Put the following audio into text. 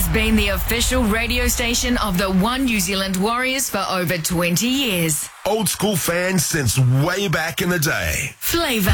has been the official radio station of the One New Zealand Warriors for over 20 years. Old school fans since way back in the day. Flavour.